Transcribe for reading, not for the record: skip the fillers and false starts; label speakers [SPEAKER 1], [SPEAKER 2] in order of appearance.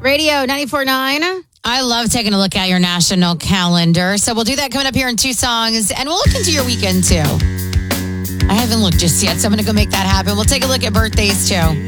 [SPEAKER 1] Radio 94.9.
[SPEAKER 2] I love taking a look at your national calendar. So we'll do that coming up here in 2 songs. And we'll look into your weekend, too. I haven't looked just yet, so I'm going to go make that happen. We'll take a look at birthdays, too.